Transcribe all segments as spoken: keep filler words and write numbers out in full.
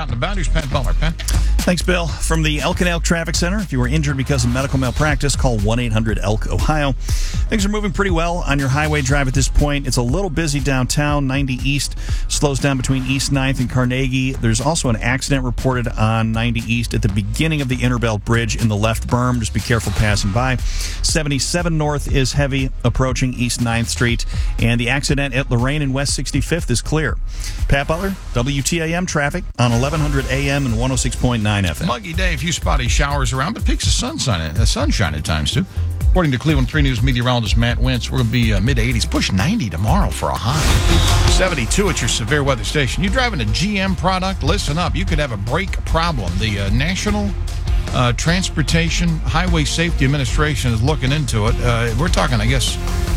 out and about. Here's Pat Butler. Pat? Thanks, Bill. From the Elk and Elk Traffic Center, if you were injured because of medical malpractice, call one eight hundred elk ohio. Things are moving pretty well on your highway drive at this point. It's a little busy downtown. ninety East slows down between East ninth and Carnegie. There's also an accident reported on ninety East at the beginning of the Interbelt Bridge in the left berm. Just be careful passing by. seventy-seven North is heavy approaching East ninth Street, and the accident at Lorraine and West sixty-fifth is clear. Pat Butler, W T A M traffic on eleven hundred A M and one oh six point nine F M. Muggy day, a few spotty showers around, but peaks of sunshine, uh, sunshine at times, too. According to Cleveland three News meteorologist Matt Wentz, we're going to be uh, mid-eighties, push ninety tomorrow for a high. seventy-two at your severe weather station. You driving a G M product? Listen up. You could have a brake problem. The uh, National uh, Transportation Highway Safety Administration is looking into it. Uh, we're talking, I guess,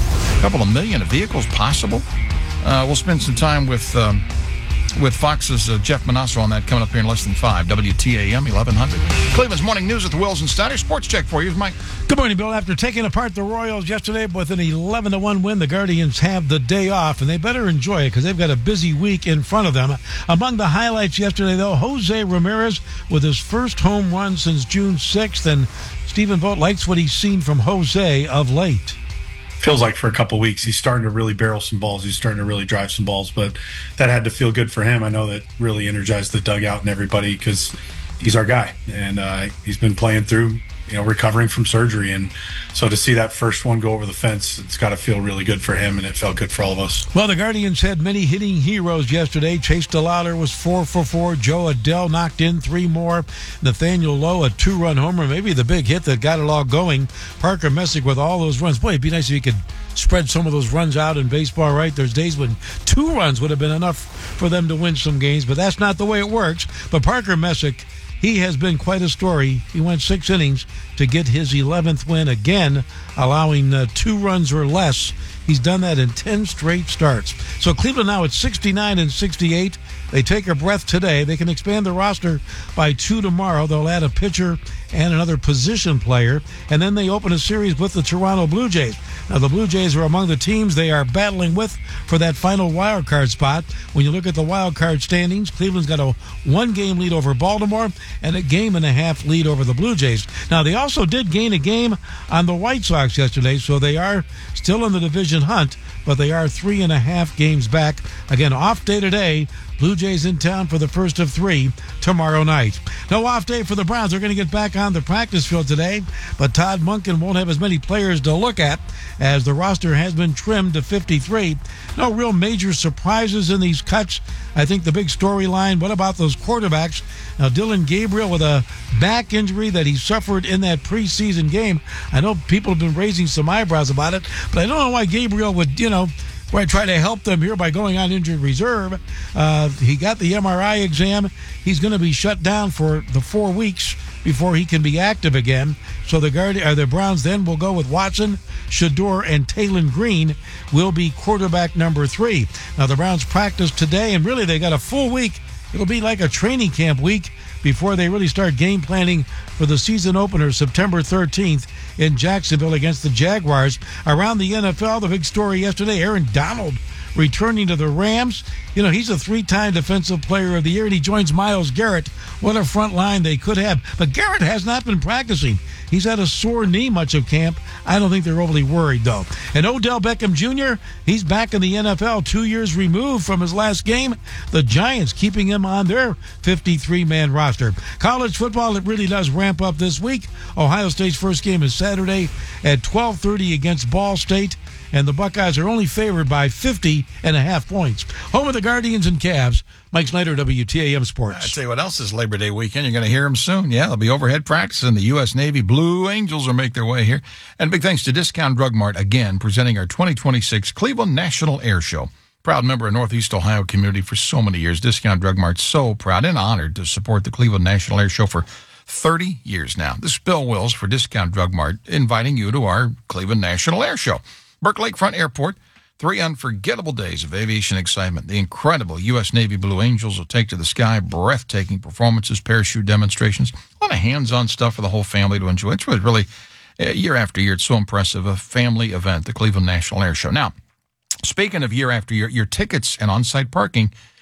a couple of million of vehicles possible. Uh, we'll spend some time with... Um, with Fox's uh, Jeff Manasso on that coming up here in less than five. W T A M eleven hundred. Cleveland's Morning News with Wills and Steiner. Sports check for you. Here's Mike. Good morning, Bill. After taking apart the Royals yesterday with an eleven to one win, the Guardians have the day off, and they better enjoy it because they've got a busy week in front of them. Among the highlights yesterday, though, Jose Ramirez with his first home run since June sixth, and Stephen Vogt likes what he's seen from Jose of late. Feels like for a couple of weeks he's starting to really barrel some balls. He's starting to really drive some balls, but that had to feel good for him. I know that really energized the dugout and everybody because he's our guy, and uh, he's been playing through, you know, recovering from surgery, and so to see that first one go over the fence, it's got to feel really good for him, and it felt good for all of us. Well, the Guardians had many hitting heroes yesterday. Chase DeLauder was four for four. Joe Adell knocked in three more. Nathaniel Lowe, a two-run homer, maybe the big hit that got it all going. Parker Messick with all those runs. Boy, it'd be nice if he could spread some of those runs out in baseball, right? There's days when two runs would have been enough for them to win some games, but that's not the way it works. But Parker Messick, he has been quite a story. He went six innings to get his eleventh win again, allowing uh, two runs or less. He's done that in ten straight starts. So Cleveland now at sixty-nine and sixty-eight. They take a breath today. They can expand the roster by two tomorrow. They'll add a pitcher and another position player, and then they open a series with the Toronto Blue Jays. Now, the Blue Jays are among the teams they are battling with for that final wild card spot. When you look at the wild card standings, Cleveland's got a one-game lead over Baltimore and a game and a half lead over the Blue Jays. Now, they also did gain a game on the White Sox yesterday, so they are still in the division hunt, but they are three and a half games back. Again, off day today. Blue Jays in town for the first of three tomorrow night. No off day for the Browns. They're going to get back on the practice field today, but Todd Monken won't have as many players to look at as the roster has been trimmed to fifty-three. No real major surprises in these cuts. I think the big storyline, what about those quarterbacks? Now, Dylan Gabriel with a back injury that he suffered in that preseason game. I know people have been raising some eyebrows about it, but I don't know why Gabriel would, you know, where I try to help them here by going on injured reserve. Uh, he got the M R I exam. He's going to be shut down for the four weeks before he can be active again. So the guard, uh, the Browns then will go with Watson, Shador, and Taylon Green will be quarterback number three. Now, the Browns practice today, and really they got a full week. It'll be like a training camp week before they really start game planning for the season opener September thirteenth in Jacksonville against the Jaguars. Around the N F L, the big story yesterday, Aaron Donald returning to the Rams. You know, he's a three-time Defensive Player of the Year, and he joins Myles Garrett. What a front line they could have. But Garrett has not been practicing. He's had a sore knee much of camp. I don't think they're overly worried, though. And Odell Beckham Junior, he's back in the N F L two years removed from his last game. The Giants keeping him on their fifty-three man roster. College football, it really does ramp up this week. Ohio State's first game is Saturday at twelve thirty against Ball State. And the Buckeyes are only favored by fifty and a half points. Home of the Guardians and Cavs. Mike Snyder, W T A M Sports. I tell you what else is Labor Day weekend. You're going to hear them soon. Yeah, they'll be overhead practice, and the U S Navy Blue Angels will make their way here. And big thanks to Discount Drug Mart, again, presenting our twenty twenty-six Cleveland National Air Show. Proud member of Northeast Ohio community for so many years. Discount Drug Mart, so proud and honored to support the Cleveland National Air Show for thirty years now. This is Bill Wills for Discount Drug Mart, inviting you to our Cleveland National Air Show. Burke Lakefront Airport, three unforgettable days of aviation excitement. The incredible U S Navy Blue Angels will take to the sky, breathtaking performances, parachute demonstrations, a lot of hands-on stuff for the whole family to enjoy. It's really, really uh, year after year, it's so impressive, a family event, the Cleveland National Air Show. Now, speaking of year after year, your tickets and on-site parking,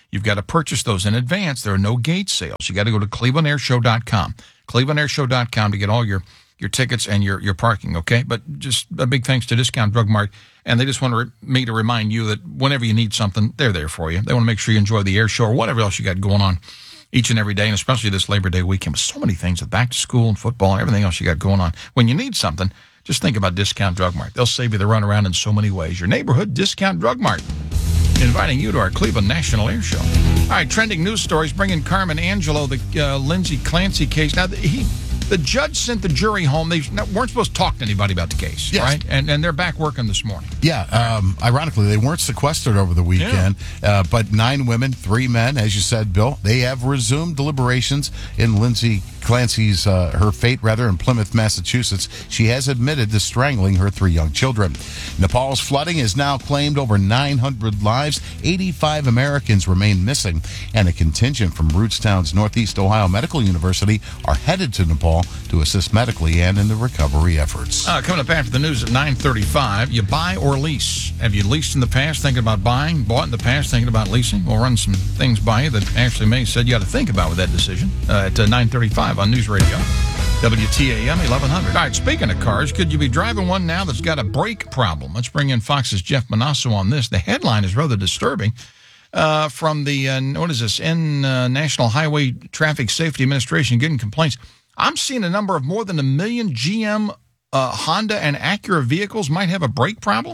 You've got to purchase those in advance. There are no gate sales. You got to go to cleveland air show dot com, cleveland air show dot com to get all your, your tickets and your, your parking, okay? But just a big thanks to Discount Drug Mart. And they just want to re- me to remind you that whenever you need something, they're there for you. They want to make sure you enjoy the air show or whatever else you got going on each and every day, and especially this Labor Day weekend with so many things with back to school and football and everything else you got going on. When you need something, just think about Discount Drug Mart. They'll save you the runaround in so many ways. Your neighborhood Discount Drug Mart, inviting you to our Cleveland National Air Show. All right, trending news stories, bringing Carmen Angelo, the uh, Lindsay Clancy case. Now, he, the judge sent the jury home. They weren't supposed to talk to anybody about the case, yes. right? And and they're back working this morning. Yeah, um, ironically, they weren't sequestered over the weekend, yeah. uh, but nine women, three men, as you said, Bill, they have resumed deliberations in Lindsay Clancy's, uh, her fate, rather, in Plymouth, Massachusetts. She has admitted to strangling her three young children. Nepal's flooding has now claimed over nine hundred lives. eighty-five Americans remain missing, and a contingent from Rootstown's Northeast Ohio Medical University are headed to Nepal to assist medically and in the recovery efforts. Uh, coming up after the news at nine thirty-five, you buy or lease. Have you leased in the past, thinking about buying? Bought in the past, thinking about leasing? We'll run some things by you that Ashley May said you ought to think about with that decision uh, at uh, nine thirty-five on News Radio, W T A M eleven hundred. All right, speaking of cars, could you be driving one now that's got a brake problem? Let's bring in Fox's Jeff Manasso on this. The headline is rather disturbing. Uh, from the, uh, what is this, N uh, National Highway Traffic Safety Administration getting complaints. I'm seeing a number of more than a million G M, uh, Honda, and Acura vehicles might have a brake problem.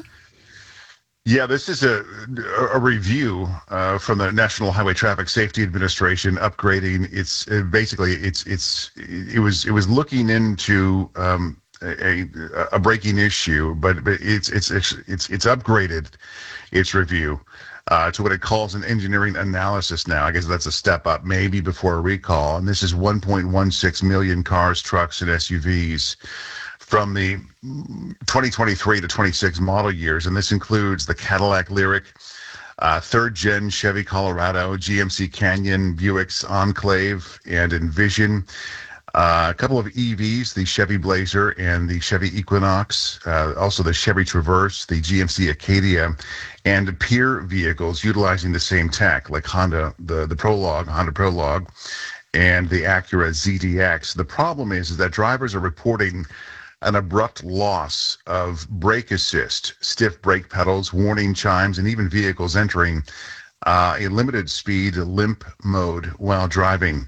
Yeah, this is a a review uh, from the National Highway Traffic Safety Administration upgrading. It's uh, basically it's it's it was it was looking into um, a a braking issue, but but it's it's it's it's it's upgraded its review uh, to what it calls an engineering analysis now. I guess that's a step up, maybe before a recall. And this is one point one six million cars, trucks, and S U Vs from the twenty twenty-three to twenty-six model years, and this includes the Cadillac Lyriq, uh, third-gen Chevy Colorado, G M C Canyon, Buick's Enclave, and Envision. Uh, a couple of E Vs, the Chevy Blazer and the Chevy Equinox, uh, also the Chevy Traverse, the G M C Acadia, and peer vehicles utilizing the same tech, like Honda, the, the Prologue, Honda Prologue, and the Acura Z D X. The problem is, is that drivers are reporting an abrupt loss of brake assist, stiff brake pedals, warning chimes, and even vehicles entering uh, a limited speed limp mode while driving.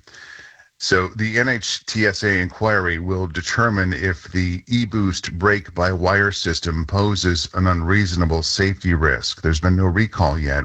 So the N H T S A inquiry will determine if the e-boost brake-by-wire system poses an unreasonable safety risk. There's been no recall yet.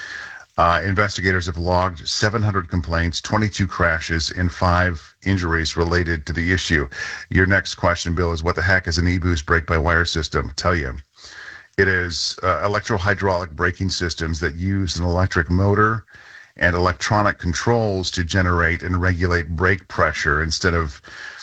Uh, investigators have logged seven hundred complaints, twenty-two crashes, and five injuries related to the issue. Your next question, Bill, is what the heck is an e-boost brake-by-wire system? I'll tell you. It is uh, electro-hydraulic braking systems that use an electric motor and electronic controls to generate and regulate brake pressure instead of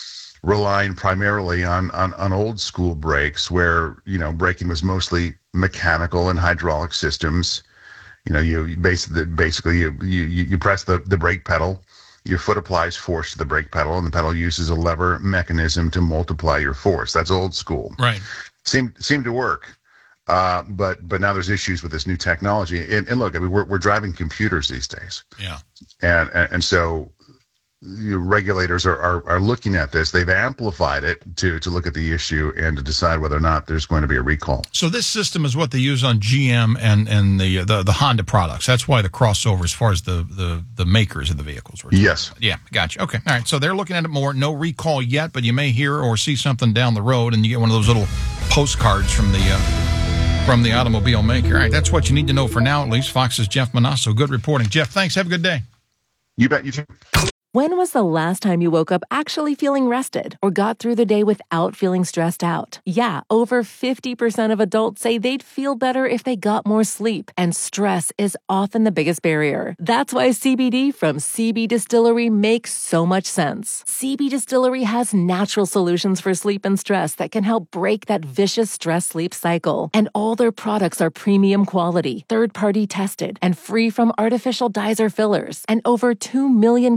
relying primarily on, on, on old school brakes where, you know, braking was mostly mechanical and hydraulic systems. You know, you, you basically, basically you, you, you press the, the brake pedal, your foot applies force to the brake pedal, and the pedal uses a lever mechanism to multiply your force. That's old school. Right. Seemed, seemed to work. Uh, but but now there's issues with this new technology. And, and look, I mean, we're we're driving computers these days. Yeah. And and, and so you know, regulators are, are are looking at this. They've amplified it to to look at the issue and to decide whether or not there's going to be a recall. So this system is what they use on G M and and the the, the Honda products. That's why the crossover, as far as the the, the makers of the vehicles. Yes. About. Yeah. Gotcha. Okay. All right. So they're looking at it more. No recall yet, but you may hear or see something down the road, and you get one of those little postcards from the. Uh, From the automobile maker. All right, that's what you need to know for now, at least. Fox's Jeff Manasso. Good reporting. Jeff, thanks. Have a good day. You bet. You too. When was the last time you woke up actually feeling rested or got through the day without feeling stressed out? Yeah, over fifty percent of adults say they'd feel better if they got more sleep, and stress is often the biggest barrier. That's why C B D from C B Distillery makes so much sense. C B Distillery has natural solutions for sleep and stress that can help break that vicious stress-sleep cycle. And all their products are premium quality, third-party tested, and free from artificial dyes or fillers. And over two million customers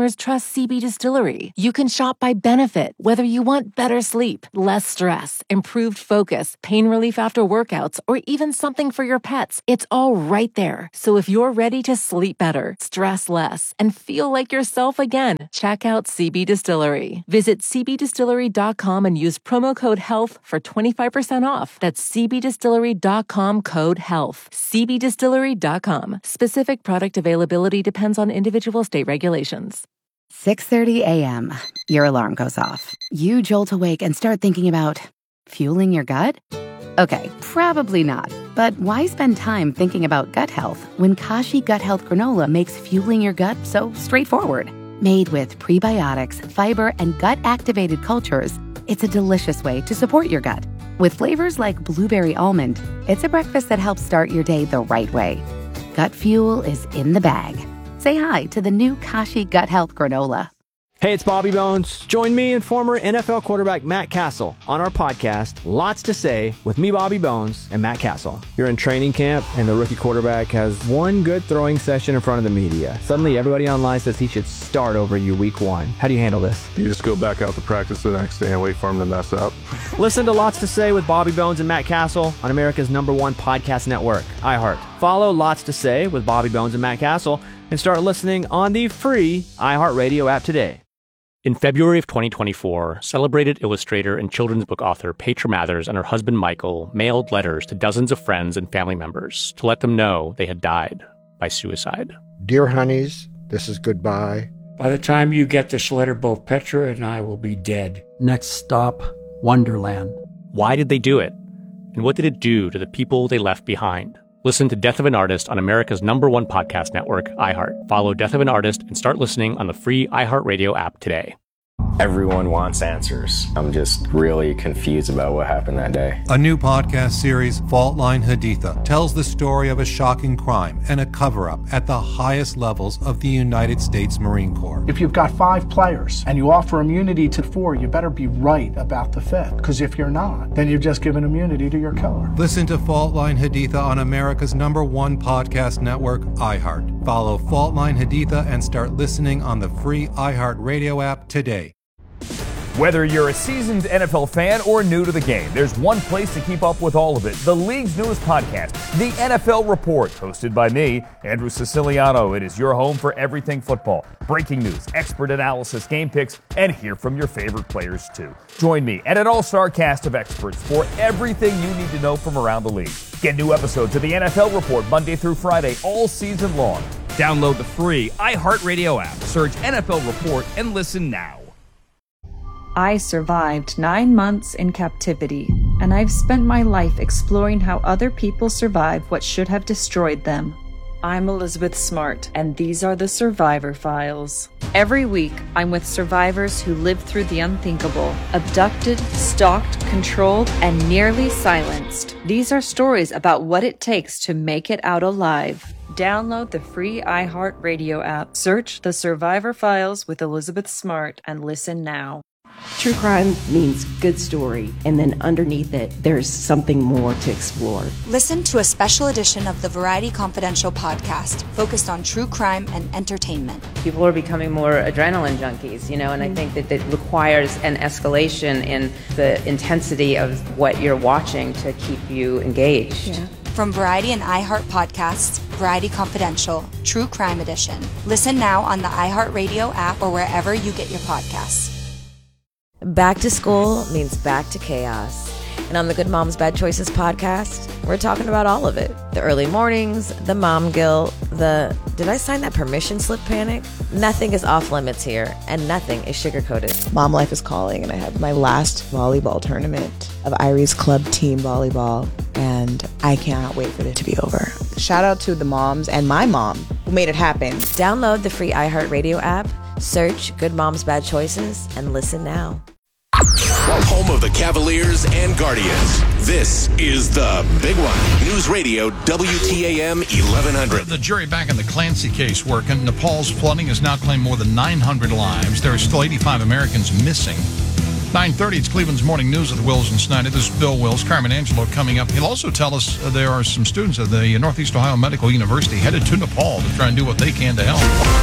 customers trust C B Distillery. You can shop by benefit, whether you want better sleep, less stress, improved focus, pain relief after workouts, or even something for your pets. It's all right there. So if you're ready to sleep better, stress less, and feel like yourself again, check out C B Distillery. Visit c b distillery dot com and use promo code HEALTH for twenty-five percent off. That's c b distillery dot com code HEALTH. c b distillery dot com. Specific product availability depends on individual state regulations. six thirty a.m. Your alarm goes off. You jolt awake and start thinking about fueling your gut? Okay, probably not. But why spend time thinking about gut health when Kashi Gut Health Granola makes fueling your gut so straightforward? Made with prebiotics, fiber, and gut-activated cultures, it's a delicious way to support your gut. With flavors like blueberry almond, it's a breakfast that helps start your day the right way. Gut fuel is in the bag. Say hi to the new Kashi Gut Health Granola. Hey, it's Bobby Bones. Join me and former N F L quarterback Matt Castle on our podcast, Lots to Say, with me, Bobby Bones, and Matt Castle. You're in training camp, and the rookie quarterback has one good throwing session in front of the media. Suddenly, everybody online says he should start over you week one. How do you handle this? You just go back out to practice the next day and wait for him to mess up. Listen to Lots to Say with Bobby Bones and Matt Castle on America's number one podcast network, iHeart. Follow Lots to Say with Bobby Bones and Matt Castle and start listening on the free iHeartRadio app today. In February of twenty twenty-four, celebrated illustrator and children's book author Petra Mathers and her husband Michael mailed letters to dozens of friends and family members to let them know they had died by suicide. Dear honeys, this is goodbye. By the time you get this letter, both Petra and I will be dead. Next stop, Wonderland. Why did they do it? And what did it do to the people they left behind? Listen to Death of an Artist on America's number one podcast network, iHeart. Follow Death of an Artist and start listening on the free iHeartRadio app today. Everyone wants answers. I'm just really confused about what happened that day. A new podcast series, Fault Line Haditha, tells the story of a shocking crime and a cover-up at the highest levels of the United States Marine Corps. If you've got five players and you offer immunity to four, you better be right about the fifth. Because if you're not, then you've just given immunity to your killer. Listen to Fault Line Haditha on America's number one podcast network, iHeart. Follow Fault Line Haditha and start listening on the free iHeartRadio app today. Whether you're a seasoned N F L fan or new to the game, there's one place to keep up with all of it. The league's newest podcast, The N F L Report, hosted by me, Andrew Siciliano. It is your home for everything football. Breaking news, expert analysis, game picks, and hear from your favorite players too. Join me and an all-star cast of experts for everything you need to know from around the league. Get new episodes of The N F L Report Monday through Friday all season long. Download the free iHeartRadio app, search N F L Report, and listen now. I survived nine months in captivity, and I've spent my life exploring how other people survive what should have destroyed them. I'm Elizabeth Smart, and these are the Survivor Files. Every week, I'm with survivors who lived through the unthinkable, abducted, stalked, controlled, and nearly silenced. These are stories about what it takes to make it out alive. Download the free iHeartRadio app, search The Survivor Files with Elizabeth Smart, and listen now. True crime means good story, and then underneath it, there's something more to explore. Listen to a special edition of the Variety Confidential podcast focused on true crime and entertainment. People are becoming more adrenaline junkies, you know, and mm-hmm. I think that it requires an escalation in the intensity of what you're watching to keep you engaged. Yeah. From Variety and iHeart Podcasts, Variety Confidential, True Crime Edition. Listen now on the iHeartRadio app or wherever you get your podcasts. Back to school means back to chaos. And on the Good Moms Bad Choices podcast, we're talking about all of it. The early mornings, the mom guilt, the did I sign that permission slip panic? Nothing is off limits here, and nothing is sugar-coated. Mom life is calling, and I have my last volleyball tournament of Irie's club team volleyball, and I cannot wait for it to be over. Shout out to the moms and my mom who made it happen. Download the free iHeartRadio app, search Good Moms Bad Choices, and listen now. Home of the Cavaliers and Guardians. This is the Big One. News Radio W T A M eleven hundred. The jury back in the Clancy case working. Nepal's flooding has now claimed more than nine hundred lives. There are still eighty-five Americans missing. nine thirty, it's Cleveland's Morning News with Wills and Snyder. This is Bill Wills. Carmen Angelo coming up. He'll also tell us uh, there are some students at the Northeast Ohio Medical University headed to Nepal to try and do what they can to help.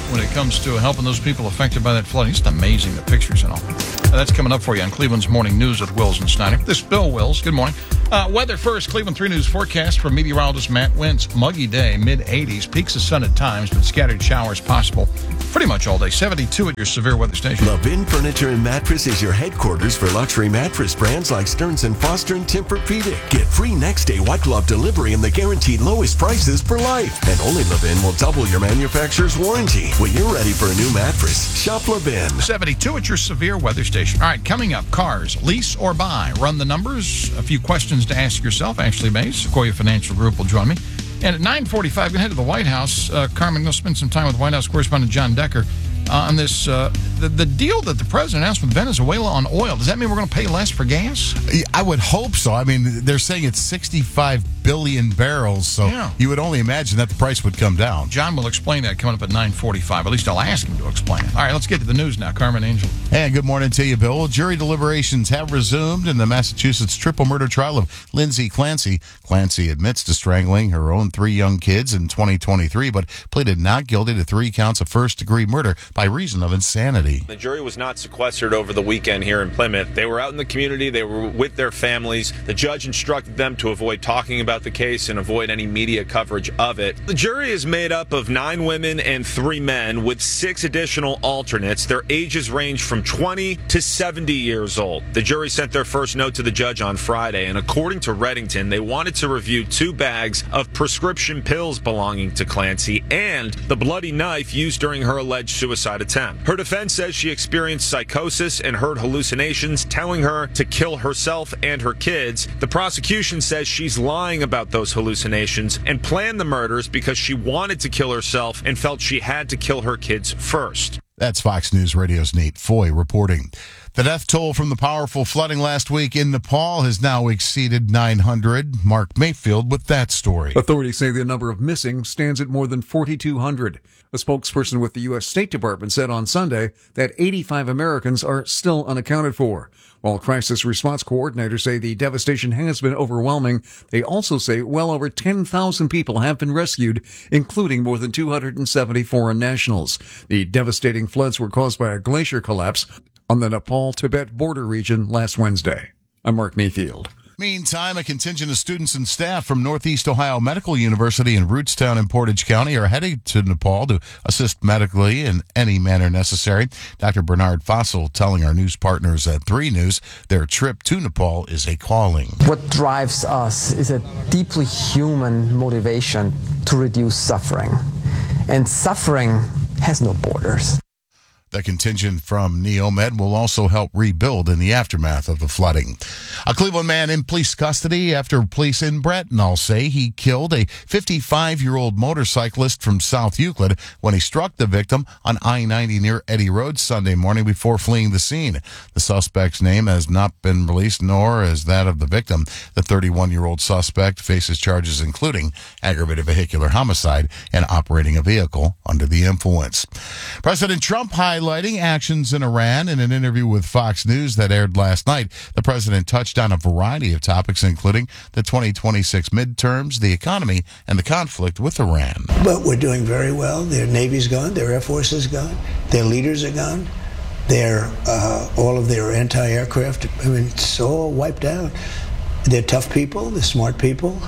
when it comes to helping those people affected by that flooding. It's amazing, the pictures and all. Uh, that's coming up for you on Cleveland's Morning News with Wills and Snyder. This is Bill Wills. Good morning. Uh, weather first, Cleveland three News forecast from meteorologist Matt Wentz. Muggy day, mid eighties, peaks of sun at times, but scattered showers possible pretty much all day. seventy-two at your severe weather station. Levin Furniture and Mattress is your headquarters for luxury mattress brands like Stearns and Foster and Tempur-Pedic. Get free next day white glove delivery and the guaranteed lowest prices for life. And only Levin will double your manufacturer's warranty. When you're ready for a new mattress, shop Levin. seventy-two at your severe weather station. All right, coming up, cars, lease or buy. Run the numbers. A few questions to ask yourself. Ashley Mays, Sequoia Financial Group, will join me. And at nine forty-five, we're going to head to the White House. Uh, Carmen, we'll spend some time with White House correspondent John Decker uh, on this. Uh, the, the deal that the president announced with Venezuela on oil. Does that mean we're going to pay less for gas? I would hope so. I mean, they're saying it's sixty-five billion barrels, so yeah. You would only imagine that the price would come down. John will explain that coming up at nine forty-five. At least I'll ask him to explain it. All right, let's get to the news now. Carmen Angel. And good morning to you, Bill. Jury deliberations have resumed in the Massachusetts triple murder trial of Lindsay Clancy. Clancy admits to strangling her own three young kids in twenty twenty-three, but pleaded not guilty to three counts of first-degree murder by reason of insanity. The jury was not sequestered over the weekend here in Plymouth. They were out in the community. They were with their families. The judge instructed them to avoid talking about the case and avoid any media coverage of it. The jury is made up of nine women and three men with six additional alternates. Their ages range from twenty to seventy years old. The jury sent their first note to the judge on Friday, and according to Reddington, they wanted to review two bags of prescription pills belonging to Clancy and the bloody knife used during her alleged suicide attempt. Her defense says she experienced psychosis and heard hallucinations telling her to kill herself and her kids. The prosecution says she's lying about those hallucinations and planned the murders because she wanted to kill herself and felt she had to kill her kids first. That's Fox News Radio's Nate Foy reporting. The death toll from the powerful flooding last week in Nepal has now exceeded nine hundred. Mark Mayfield with that story. Authorities say the number of missing stands at more than forty-two hundred. A spokesperson with the U S State Department said on Sunday that eighty-five Americans are still unaccounted for. While crisis response coordinators say the devastation has been overwhelming, they also say well over ten thousand people have been rescued, including more than two hundred seventy foreign nationals. The devastating floods were caused by a glacier collapse on the Nepal-Tibet border region last Wednesday. I'm Mark Mayfield. Meantime, a contingent of students and staff from Northeast Ohio Medical University in Rootstown and Portage County are headed to Nepal to assist medically in any manner necessary. Doctor Bernard Fossil telling our news partners at three News their trip to Nepal is a calling. What drives us is a deeply human motivation to reduce suffering. And suffering has no borders. The contingent from NeoMed will also help rebuild in the aftermath of the flooding. A Cleveland man in police custody after police in Bracknell say he killed a fifty-five-year-old motorcyclist from South Euclid when he struck the victim on I ninety near Eddy Road Sunday morning before fleeing the scene. The suspect's name has not been released, nor is that of the victim. The thirty-one-year-old suspect faces charges including aggravated vehicular homicide and operating a vehicle under the influence. President Trump highlighted Highlighting actions in Iran in an interview with Fox News that aired last night. The president touched on a variety of topics, including the twenty twenty-six midterms, the economy, and the conflict with Iran. But we're doing very well. Their Navy's gone, their Air Force is gone, their leaders are gone, their uh, all of their anti-aircraft, I mean, it's all wiped out. They're tough people, they're smart people,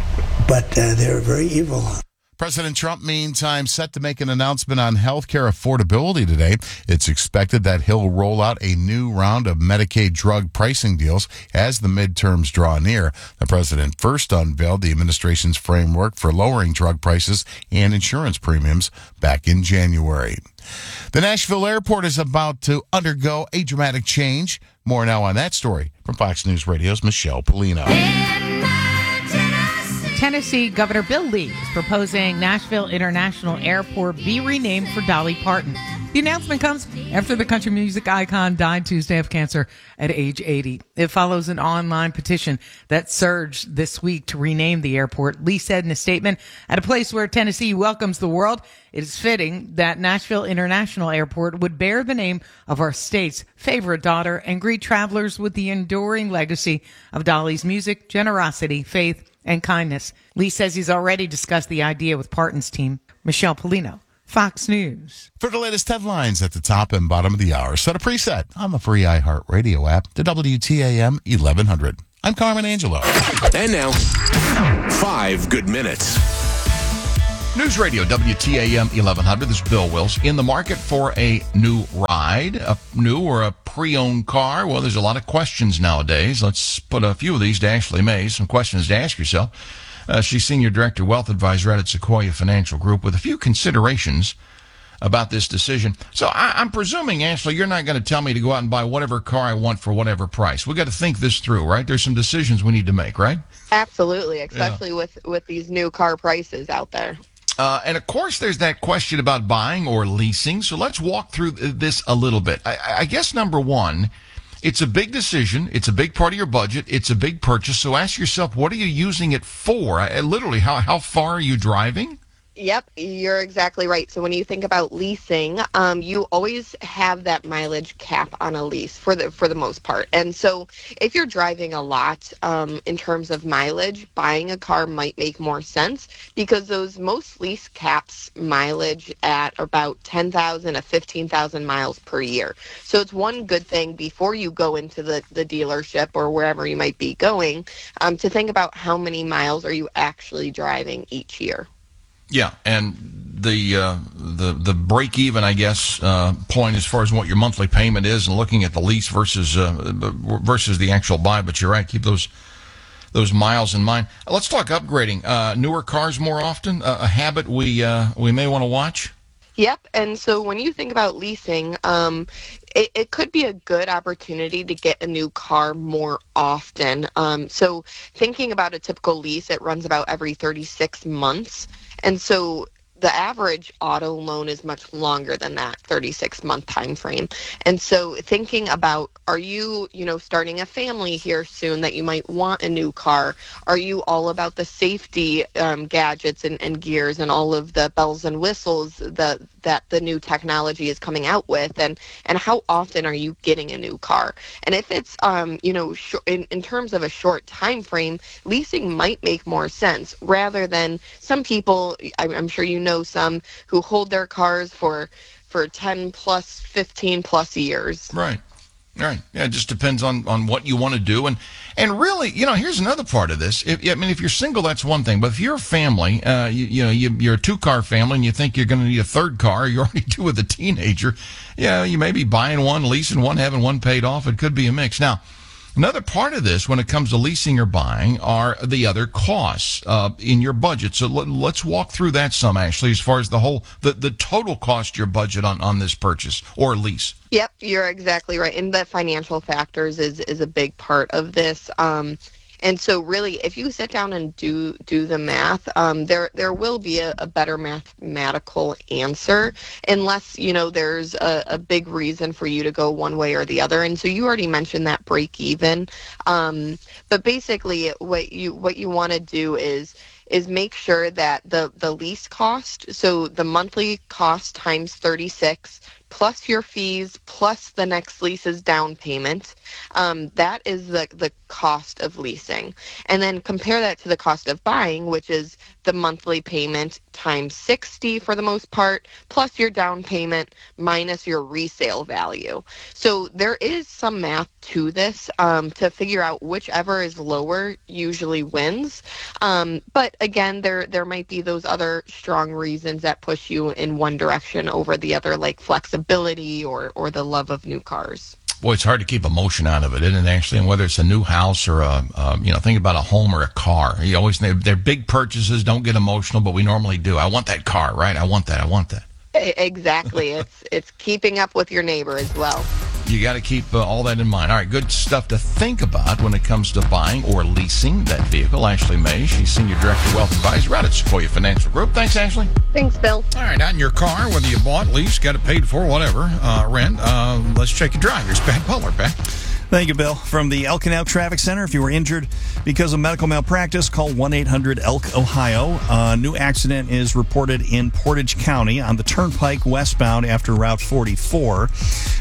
but uh, they're very evil. President Trump, meantime, set to make an announcement on health care affordability today. It's expected that he'll roll out a new round of Medicaid drug pricing deals as the midterms draw near. The president first unveiled the administration's framework for lowering drug prices and insurance premiums back in January. The Nashville airport is about to undergo a dramatic change. More now on that story from Fox News Radio's Michelle Polino. Tennessee Governor Bill Lee is proposing Nashville International Airport be renamed for Dolly Parton. The announcement comes after the country music icon died Tuesday of cancer at age eighty. It follows an online petition that surged this week to rename the airport. Lee said in a statement, at a place where Tennessee welcomes the world, it is fitting that Nashville International Airport would bear the name of our state's favorite daughter and greet travelers with the enduring legacy of Dolly's music, generosity, faith, and kindness. Lee says he's already discussed the idea with Parton's team. Michelle Polino, Fox News. For the latest headlines at the top and bottom of the hour, set a preset on the free iHeartRadio app to W T A M eleven hundred. I'm Carmen Angelo. And now, five good minutes. News Radio W T A M eleven hundred. This is Bill Wills. In the market for a new ride, a new or a pre-owned car? Well, there's a lot of questions nowadays. Let's put a few of these to Ashley May. Some questions to ask yourself. Uh, she's Senior Director, Wealth Advisor at Sequoia Financial Group, with a few considerations about this decision. So I, I'm presuming, Ashley, you're not going to tell me to go out and buy whatever car I want for whatever price. We've got to think this through, right? There's some decisions we need to make, right? Absolutely, especially yeah. with, with these new car prices out there. Uh, and, of course, there's that question about buying or leasing. So let's walk through this a little bit. I, I guess, number one, it's a big decision. It's a big part of your budget. It's a big purchase. So ask yourself, what are you using it for? I, literally, how, how far are you driving? Yep, you're exactly right. So when you think about leasing, um, you always have that mileage cap on a lease for the for the most part. And so if you're driving a lot um, in terms of mileage, buying a car might make more sense because those most lease caps mileage at about ten thousand to fifteen thousand miles per year. So it's one good thing before you go into the, the dealership or wherever you might be going um, to think about how many miles are you actually driving each year. Yeah, and the uh, the the break even, I guess, uh, point as far as what your monthly payment is, and looking at the lease versus uh, versus the actual buy. But you're right, keep those those miles in mind. Let's talk upgrading. Uh, newer cars more often, uh, a habit we uh, we may want to watch. Yep, and so when you think about leasing, um, it, it could be a good opportunity to get a new car more often. Um, so thinking about a typical lease, it runs about every thirty-six months. And so the average auto loan is much longer than that thirty-six month time frame. And so thinking about, are you, you know, starting a family here soon that you might want a new car? Are you all about the safety um, gadgets and, and gears and all of the bells and whistles that that the new technology is coming out with? And, and how often are you getting a new car? And if it's, um, you know, sh- in, in terms of a short time frame, leasing might make more sense rather than some people, I'm, I'm sure you know some, who hold their cars for for ten plus, fifteen plus years. Right. Right. Yeah, it just depends on, on what you want to do. And and really, you know, here's another part of this. If, I mean, if you're single, that's one thing. But if you're a family, uh, you, you know, you, you're a two-car family and you think you're going to need a third car, you already do with a teenager, yeah, you may be buying one, leasing one, having one paid off. It could be a mix. Now, another part of this when it comes to leasing or buying are the other costs uh, in your budget. So let, let's walk through that some, Ashley, as far as the whole, the, the total cost your budget on, on this purchase or lease. Yep, you're exactly right. And the financial factors is, is a big part of this. Um, and so really, if you sit down and do do the math, um, there there will be a, a better mathematical answer unless, you know, there's a, a big reason for you to go one way or the other. And so you already mentioned that break even. Um, but basically what you what you want to do is is make sure that the, the lease cost, so the monthly cost times thirty-six, plus your fees, plus the next lease's down payment, um, that is the, the cost of leasing. And then compare that to the cost of buying, which is the monthly payment times sixty for the most part, plus your down payment minus your resale value. So there is some math to this um, to figure out whichever is lower usually wins. Um, but again, there there might be those other strong reasons that push you in one direction over the other, like flexibility or, or the love of new cars. Boy, it's hard to keep emotion out of it, isn't it, actually? And whether it's a new house or a, um, you know, think about a home or a car. You always, they're, they're big purchases, don't get emotional, but we normally do. I want that car, right? I want that, I want that. Exactly. It's it's keeping up with your neighbor as well. You got to keep uh, all that in mind. All right, good stuff to think about when it comes to buying or leasing that vehicle. Ashley May, she's Senior Director, Wealth Advisor out at Sequoia Financial Group. Thanks, Ashley. Thanks, Bill. All right, out in your car, whether you bought, leased, got it paid for, whatever, uh, rent, uh, let's check your drive. Here's Pat Butler, Pat. Thank you, Bill. From the El Canal Traffic Center, if you were injured because of medical malpractice, call one eight hundred E L C Ohio. A new accident is reported in Portage County on the Turnpike westbound after Route forty-four.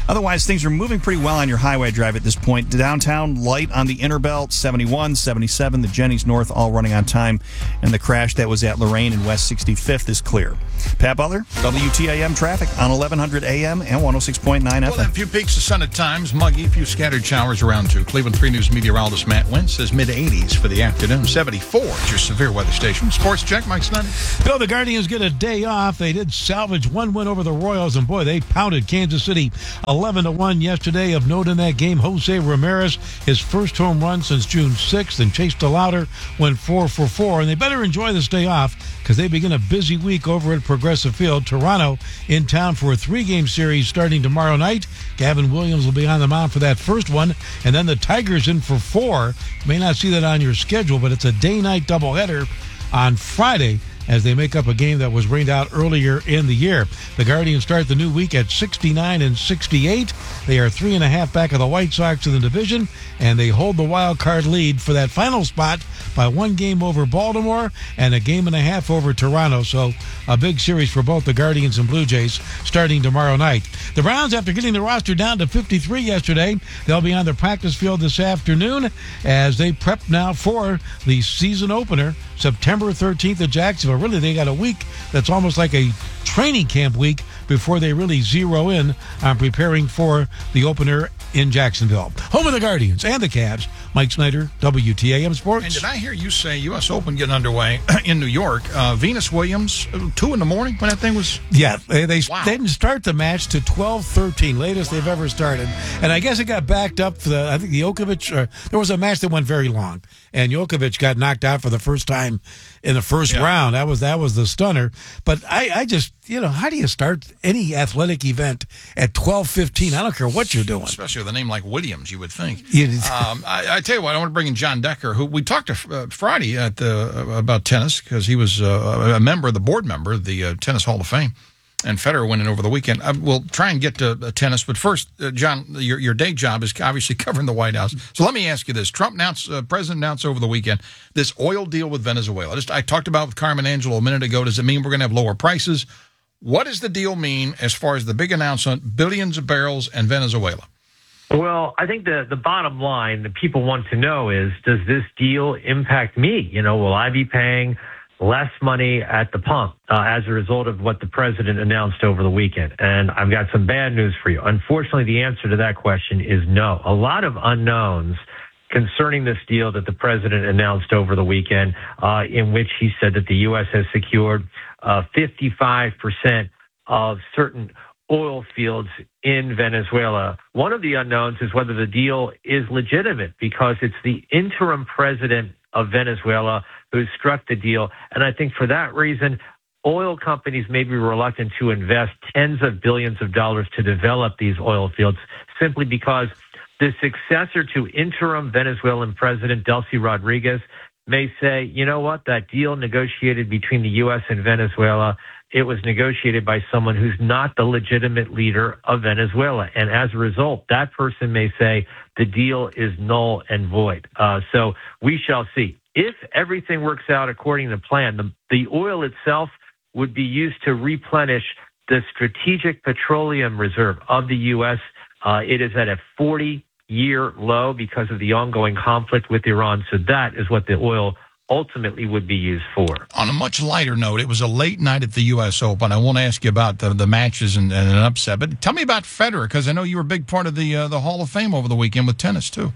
Otherwise, things are moving pretty well on your highway drive at this point. Downtown, light on the inner belt, seventy-one, seventy-seven, the Jennings North, all running on time. And the crash that was at Lorraine and West sixty-fifth is clear. Pat Butler, W T A M traffic on eleven hundred A M and one oh six point nine F M. Well, a few peaks of sun at times, muggy, a few scattered showers around too. Cleveland three News meteorologist Matt Wentz says mid-eighties for the afternoon. seventy-four at your severe weather station. Sports check, Mike Snyder. Bill, the Guardians get a day off. They did salvage one win over the Royals, and boy, they pounded Kansas City eleven to one yesterday. Of note in that game, Jose Ramirez, his first home run since June sixth, and Chase DeLauder went four for four. And they better enjoy this day off because they begin a busy week over at Progressive Field. Toronto in town for a three-game series starting tomorrow night. Gavin Williams will be on the mound for that first one, and then the Tigers in for four. You may not see that on your schedule, but it's a day-night doubleheader on Friday as they make up a game that was rained out earlier in the year. The Guardians start the new week at sixty-nine and sixty-eight. They are three and a half back of the White Sox in the division, and they hold the wild card lead for that final spot by one game over Baltimore and a game and a half over Toronto. So a big series for both the Guardians and Blue Jays starting tomorrow night. The Browns, after getting the roster down to fifty-three yesterday, they'll be on the practice field this afternoon as they prep now for the season opener, September thirteenth at Jacksonville. Really, they got a week that's almost like a training camp week before they really zero in on preparing for the opener in Jacksonville. Home of the Guardians and the Cavs. Mike Snyder, W T A M Sports. And did I hear you say U S Open getting underway in New York? Uh, Venus Williams, two in the morning when that thing was... Yeah, they, they, wow. they didn't start the match to twelve thirteen, latest wow. they've ever started. And I guess it got backed up for the, I think the Djokovic, uh, there was a match that went very long. And Djokovic got knocked out for the first time in the first yeah. round. That was that was the stunner. But I, I just, you know, how do you start any athletic event at twelve fifteen? I don't care what you're doing. Especially with a name like Williams, you would think. You, um, I, I tell you what, I want to bring in John Decker, who we talked to uh, Friday at the, uh, about tennis because he was uh, a member, the board member of the uh, Tennis Hall of Fame. And Federer went in over the weekend. I, we'll try and get to uh, tennis, but first, uh, John, your your day job is obviously covering the White House. So let me ask you this: Trump announced, uh, President announced over the weekend this oil deal with Venezuela. Just I talked about with Carmen Angelo a minute ago. Does it mean we're going to have lower prices? What does the deal mean as far as the big announcement? Billions of barrels and Venezuela. Well, I think the the bottom line that people want to know is: does this deal impact me? You know, will I be paying less money at the pump uh, as a result of what the president announced over the weekend? And I've got some bad news for you. Unfortunately, the answer to that question is no. A lot of unknowns concerning this deal that the president announced over the weekend, uh, in which he said that the U S has secured uh, fifty-five percent of certain oil fields in Venezuela. One of the unknowns is whether the deal is legitimate because it's the interim president of Venezuela who struck the deal. And I think for that reason, oil companies may be reluctant to invest tens of billions of dollars to develop these oil fields simply because the successor to interim Venezuelan President Delcy Rodriguez may say, you know what, that deal negotiated between the U S and Venezuela, it was negotiated by someone who's not the legitimate leader of Venezuela. And as a result, that person may say the deal is null and void. Uh, so we shall see. If everything works out according to plan, the, the oil itself would be used to replenish the strategic petroleum reserve of the U S. Uh, it is at a forty-year low because of the ongoing conflict with Iran. So that is what the oil ultimately would be used for. On a much lighter note, it was a late night at the U S Open. I won't ask you about the, the matches and, and an upset, but tell me about Federer, because I know you were a big part of the uh, the Hall of Fame over the weekend with tennis, too.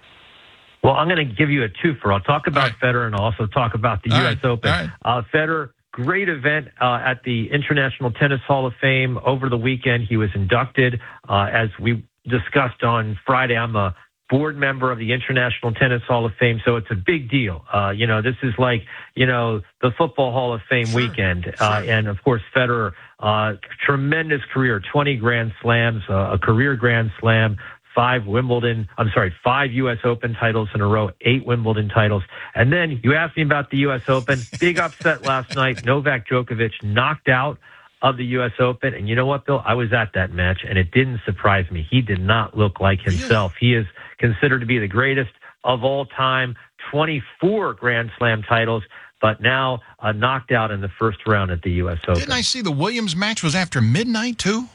Well, I'm going to give you a twofer. I'll talk about right. Federer and I'll also talk about the All U S right. Open. Right. Uh, Federer, great event uh, at the International Tennis Hall of Fame over the weekend. He was inducted, uh, as we discussed on Friday. I'm a board member of the International Tennis Hall of Fame, so it's a big deal. Uh, you know, this is like, you know, the Football Hall of Fame sure. weekend. Sure. Uh, and, of course, Federer, uh, tremendous career, twenty Grand Slams, uh, a career Grand Slam, five Wimbledon, I'm sorry, five U S Open titles in a row, eight Wimbledon titles. And then you asked me about the U S Open. Big upset last night. Novak Djokovic knocked out of the U S Open. And you know what, Bill? I was at that match, and it didn't surprise me. He did not look like himself. He is considered to be the greatest of all time, twenty-four Grand Slam titles, but now uh, knocked out in the first round at the U S Open. Didn't I see the Williams match was after midnight, too?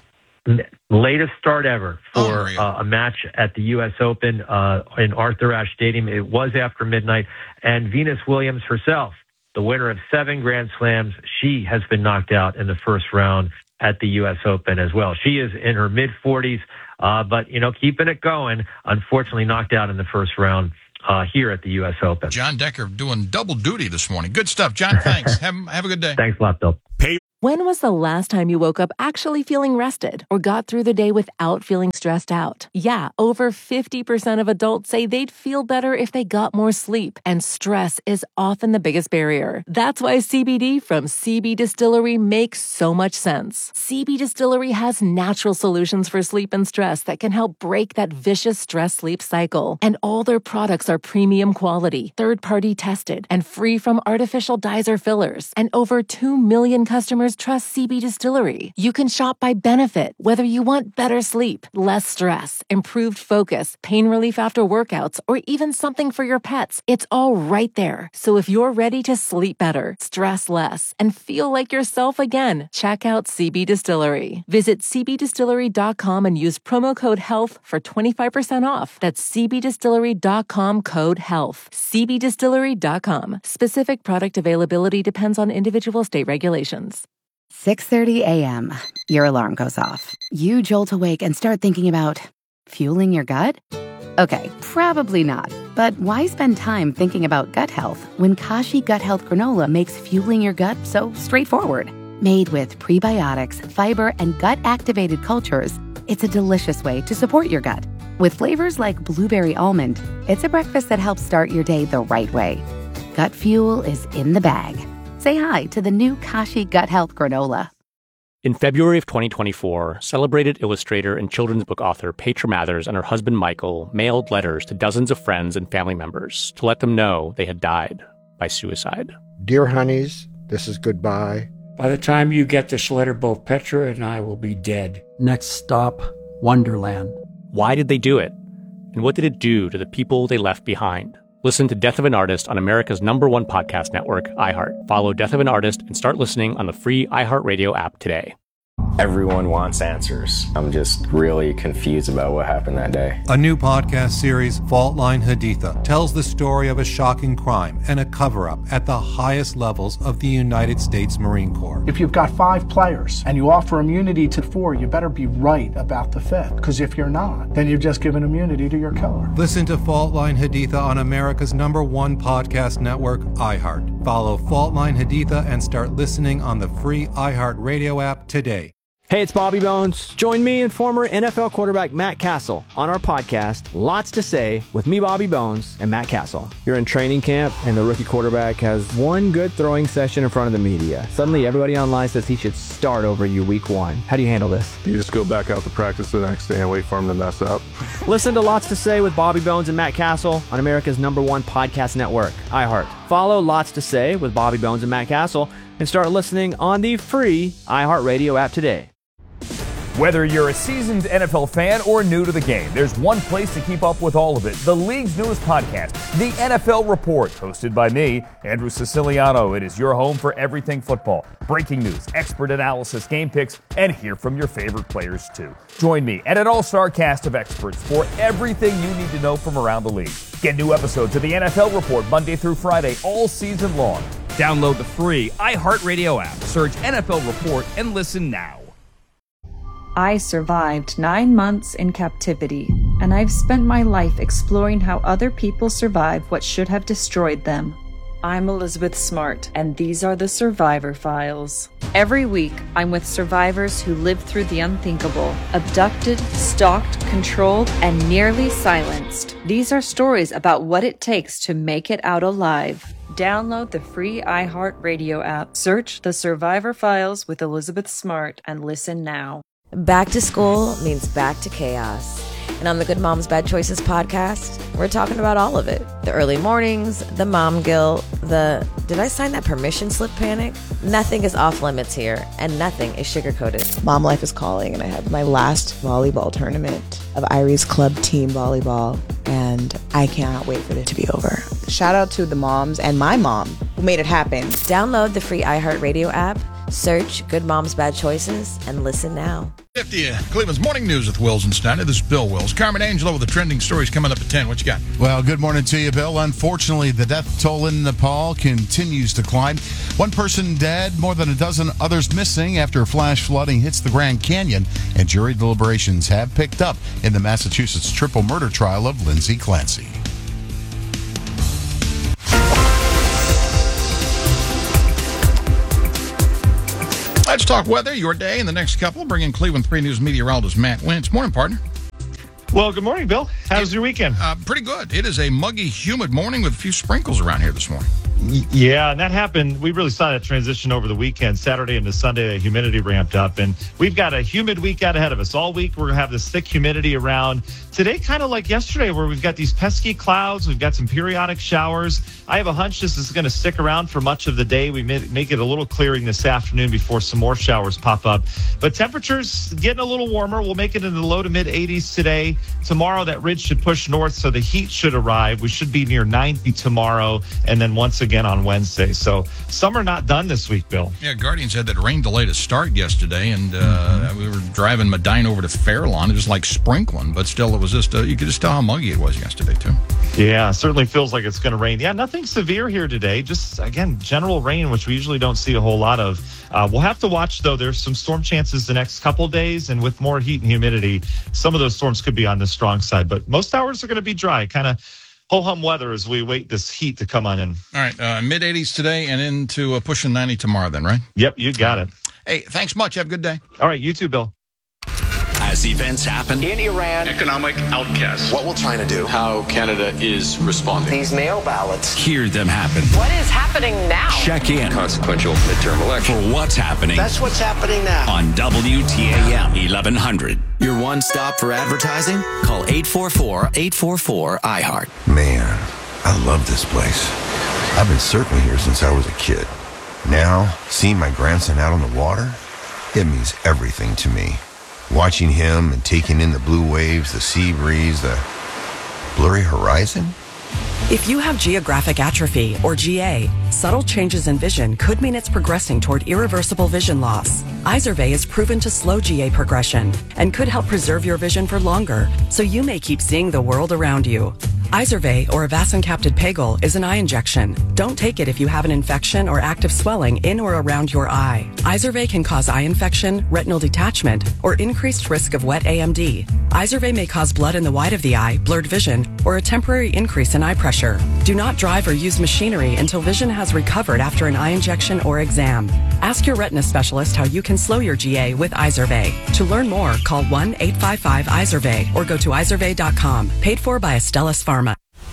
latest start ever for oh, uh, a match at the U S Open uh, in Arthur Ashe Stadium. It was after midnight, and Venus Williams herself, the winner of seven Grand Slams, she has been knocked out in the first round at the U S Open as well. She is in her mid-forties, uh, but, you know, keeping it going, unfortunately knocked out in the first round uh, here at the U S Open. John Decker doing double duty this morning. Good stuff, John. Thanks. have, have a good day. Thanks a lot, Bill. Pay- When was the last time you woke up actually feeling rested or got through the day without feeling stressed out? Yeah, over fifty percent of adults say they'd feel better if they got more sleep, and stress is often the biggest barrier. That's why C B D from C B Distillery makes so much sense. C B Distillery has natural solutions for sleep and stress that can help break that vicious stress-sleep cycle. And all their products are premium quality, third-party tested, and free from artificial dyes or fillers. And over two million customers trust C B Distillery. You can shop by benefit, whether you want better sleep, less stress, improved focus, pain relief after workouts, or even something for your pets. It's all right there. So if you're ready to sleep better, stress less, and feel like yourself again, check out C B Distillery. Visit c b distillery dot com and use promo code HEALTH for twenty-five percent off. That's c b distillery dot com code HEALTH. c b distillery dot com. Specific product availability depends on individual state regulations. six thirty a.m. Your alarm goes off. You jolt awake and start thinking about fueling your gut? Okay, probably not. But why spend time thinking about gut health when Kashi Gut Health Granola makes fueling your gut so straightforward? Made with prebiotics, fiber, and gut-activated cultures, it's a delicious way to support your gut. With flavors like blueberry almond, it's a breakfast that helps start your day the right way. Gut fuel is in the bag. Say hi to the new Kashi Gut Health Granola. In February of twenty twenty-four, celebrated illustrator and children's book author Petra Mathers and her husband Michael mailed letters to dozens of friends and family members to let them know they had died by suicide. Dear honeys, this is goodbye. By the time you get this letter, both Petra and I will be dead. Next stop, Wonderland. Why did they do it? And what did it do to the people they left behind? Listen to Death of an Artist on America's number one podcast network, iHeart. Follow Death of an Artist and start listening on the free iHeartRadio app today. Everyone wants answers. I'm just really confused about what happened that day. A new podcast series, Fault Line Haditha, tells the story of a shocking crime and a cover-up at the highest levels of the United States Marine Corps. If you've got five players and you offer immunity to four, you better be right about the fifth. Because if you're not, then you've just given immunity to your killer. Listen to Fault Line Haditha on America's number one podcast network, iHeart. Follow Fault Line Haditha and start listening on the free iHeart Radio app today. Hey, it's Bobby Bones. Join me and former N F L quarterback Matt Castle on our podcast, Lots to Say, with me, Bobby Bones, and Matt Castle. You're in training camp, and the rookie quarterback has one good throwing session in front of the media. Suddenly, everybody online says he should start over you week one. How do you handle this? You just go back out to practice the next day and wait for him to mess up. Listen to Lots to Say with Bobby Bones and Matt Castle on America's number one podcast network, iHeart. Follow Lots to Say with Bobby Bones and Matt Castle and start listening on the free iHeartRadio app today. Whether you're a seasoned N F L fan or new to the game, there's one place to keep up with all of it. The league's newest podcast, The N F L Report, hosted by me, Andrew Siciliano. It is your home for everything football. Breaking news, expert analysis, game picks, and hear from your favorite players too. Join me and an all-star cast of experts for everything you need to know from around the league. Get new episodes of The N F L Report Monday through Friday all season long. Download the free iHeartRadio app, search N F L Report, and listen now. I survived nine months in captivity, and I've spent my life exploring how other people survive what should have destroyed them. I'm Elizabeth Smart, and these are the Survivor Files. Every week, I'm with survivors who lived through the unthinkable, abducted, stalked, controlled, and nearly silenced. These are stories about what it takes to make it out alive. Download the free iHeartRadio app, search The Survivor Files with Elizabeth Smart, and listen now. Back to school means back to chaos. And on the Good Moms Bad Choices podcast, we're talking about all of it. The early mornings, the mom guilt, the did I sign that permission slip panic? Nothing is off limits here, and nothing is sugar-coated. Mom life is calling, and I have my last volleyball tournament of Iris Club Team Volleyball, and I cannot wait for it to be over. Shout out to the moms and my mom who made it happen. Download the free iHeartRadio app, Search Good Moms Bad Choices and listen now. fifty, Cleveland's Morning News with Wills and Steiner. This is Bill Wills. Carmen Angelo with the trending stories coming up at ten. What you got? Well, good morning to you, Bill. Unfortunately, the death toll in Nepal continues to climb. One person dead, more than a dozen others missing after flash flooding hits the Grand Canyon, and jury deliberations have picked up in the Massachusetts triple murder trial of Lindsay Clancy. Let's talk weather, your day, and the next couple. Bring in Cleveland three News meteorologist Matt Wentz. Morning, partner. Well, good morning, Bill. How's your weekend? Uh, pretty good. It is a muggy, humid morning with a few sprinkles around here this morning. Yeah, and that happened. We really saw that transition over the weekend. Saturday into Sunday, the humidity ramped up, and we've got a humid week out ahead of us. All week, we're going to have this thick humidity around. Today, kind of like yesterday, where we've got these pesky clouds. We've got some periodic showers. I have a hunch this is going to stick around for much of the day. We may make it a little clearing this afternoon before some more showers pop up. But temperatures getting a little warmer. We'll make it in the low to mid eighties today. Tomorrow, that ridge should push north, so the heat should arrive. We should be near ninety tomorrow, and then once again on Wednesday. So summer not done this week, Bill. Yeah, Guardians had that rain delay to start yesterday, and uh, mm-hmm. we were driving Medina over to Fairlawn. It was like sprinkling, but still, it was just, uh, you could just tell how muggy it was yesterday, too. Yeah, certainly feels like it's going to rain. Yeah, nothing severe here today. Just, again, general rain, which we usually don't see a whole lot of. Uh, we'll have to watch, though. There's some storm chances the next couple days, and with more heat and humidity, some of those storms could be on the strong side. But most hours are going to be dry, kind of ho-hum weather as we wait this heat to come on in. All right, uh, mid eighties today and into uh, pushing ninety tomorrow then, right? Yep, you got it. Hey, thanks much. Have a good day. All right, you too, Bill. As events happen in Iran, economic outcasts. What will China do? How Canada is responding. These mail ballots. Hear them happen. What is happening now? Check in. Consequential midterm election. For what's happening. That's what's happening now. On W T A M eleven hundred. Your one stop for advertising? Call eight four four, eight four four, I heart. Man, I love this place. I've been surfing here since I was a kid. Now, seeing my grandson out on the water, it means everything to me. Watching him and taking in the blue waves, the sea breeze, the blurry horizon. If you have geographic atrophy, or G A, subtle changes in vision could mean it's progressing toward irreversible vision loss. Izervay is proven to slow G A progression and could help preserve your vision for longer, so you may keep seeing the world around you. Izervay, or avacincaptad pegol, is an eye injection. Don't take it if you have an infection or active swelling in or around your eye. Izervay can cause eye infection, retinal detachment, or increased risk of wet A M D. Izervay may cause blood in the white of the eye, blurred vision, or a temporary increase in eye pressure. Do not drive or use machinery until vision has recovered after an eye injection or exam. Ask your retina specialist how you can slow your G A with Izervay. To learn more, call one eight five five Izervay or go to izervay dot com. Paid for by Astellas Pharma.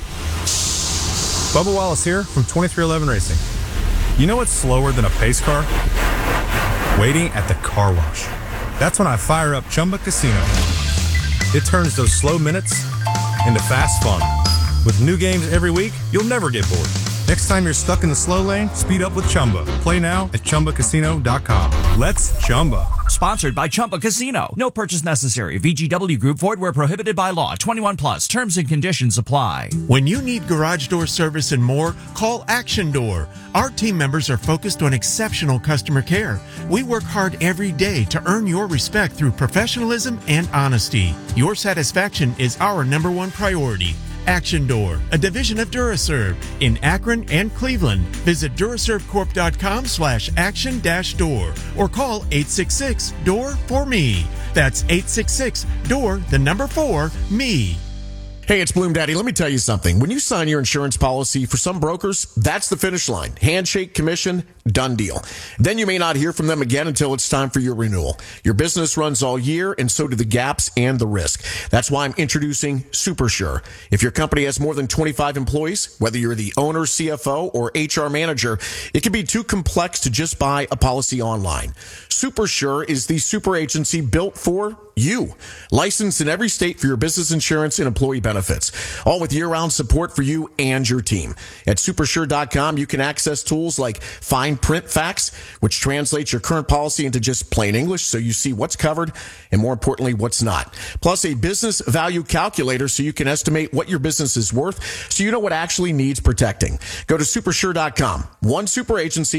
Bubba Wallace here from twenty-three eleven Racing. You know what's slower than a pace car? Waiting at the car wash. That's when I fire up Chumba Casino. It turns those slow minutes into fast fun. With new games every week, you'll never get bored. Next time you're stuck in the slow lane, speed up with Chumba. Play now at Chumba Casino dot com. Let's Chumba. Sponsored by Chumba Casino. No purchase necessary. V G W Group. Void where prohibited by law. twenty-one plus. Terms and conditions apply. When you need garage door service and more, call Action Door. Our team members are focused on exceptional customer care. We work hard every day to earn your respect through professionalism and honesty. Your satisfaction is our number one priority. Action Door, a division of Duraserve in Akron and Cleveland. Visit duraserve corp dot com slash action dash door or call eight six six, D O O R, for me. That's eight six six, D O O R, the number four, me. Hey, it's Bloom Daddy. Let me tell you something. When you sign your insurance policy, for some brokers, that's the finish line. Handshake, commission, done deal. Then you may not hear from them again until it's time for your renewal. Your business runs all year, and so do the gaps and the risk. That's why I'm introducing SuperSure. If your company has more than twenty-five employees, whether you're the owner, C F O, or H R manager, it can be too complex to just buy a policy online. SuperSure is the super agency built for you. Licensed in every state for your business insurance and employee benefits. All with year-round support for you and your team. At supersure dot com, you can access tools like Fine Print Facts, which translates your current policy into just plain English so you see what's covered and, more importantly, what's not. Plus a business value calculator so you can estimate what your business is worth so you know what actually needs protecting. Go to supersure dot com. One super agency,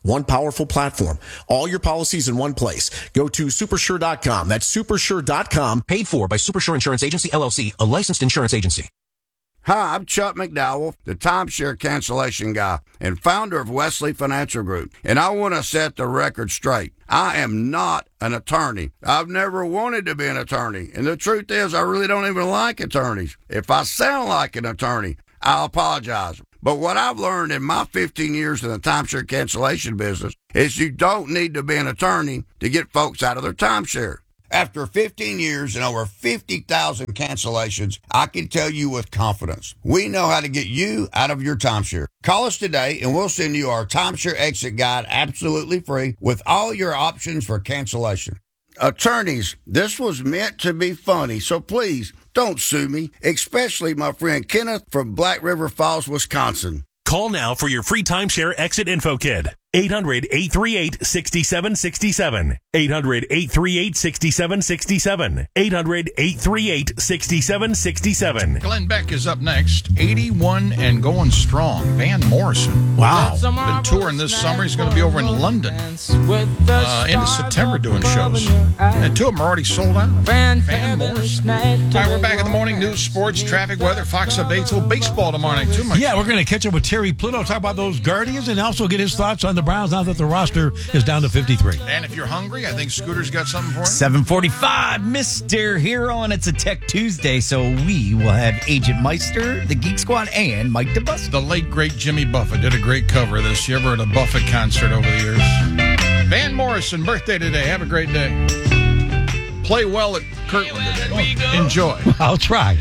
One powerful platform. All your policies in one place. Go to supersure dot com. That's supersure dot com. Paid for by Supersure Insurance Agency, L L C, a licensed insurance agency. Hi, I'm Chuck McDowell, the timeshare cancellation guy and founder of Wesley Financial Group. And I want to set the record straight. I am not an attorney. I've never wanted to be an attorney. And the truth is, I really don't even like attorneys. If I sound like an attorney, I apologize. But what I've learned in my fifteen years in the timeshare cancellation business is you don't need to be an attorney to get folks out of their timeshare. After fifteen years and over fifty thousand cancellations, I can tell you with confidence, we know how to get you out of your timeshare. Call us today and we'll send you our timeshare exit guide absolutely free with all your options for cancellation. Attorneys, this was meant to be funny, so please don't sue me, especially my friend Kenneth from Black River Falls, Wisconsin. Call now for your free timeshare exit info kit. eight hundred, eight three eight, six seven six seven. eight hundred, eight three eight, six seven six seven. eight hundred, eight three eight, six seven six seven. Glenn Beck is up next. eighty-one and going strong. Van Morrison. Wow. Been touring this summer. He's going to be over in London uh, into September doing shows. And two of them are already sold out. Van Morrison. All right, we're back in the morning. News, sports, traffic, weather. Fox updates. A little baseball tomorrow night, too much. Yeah, we're going to catch up with Terry Pluto, talk about those Guardians, and also get his thoughts on the Browns now that the roster is down to fifty-three. And if you're hungry, I think Scooter's got something for you. seven forty-five, Mister Hero, and it's a Tech Tuesday, so we will have Agent Meister, the Geek Squad, and Mike DeBus. The late, great Jimmy Buffett did a great cover of this. You ever at a Buffett concert over the years? Van Morrison, birthday today. Have a great day. Play well at Kirtland today. Enjoy. I'll try.